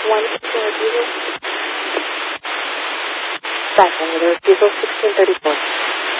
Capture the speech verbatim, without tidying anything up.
one sixteen refusal. Back on the refusal sixteen thirty-four.